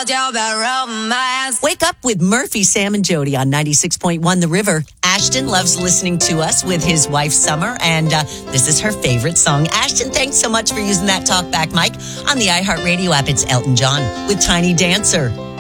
told you about romance. Wake up with Murphy, Sam, and Jody on 96.1 The River. Ashton loves listening to us with his wife, Summer, and this is her favorite song. Ashton, thanks so much for using that talkback mic. On the iHeartRadio app, it's Elton John with Tiny Dancer.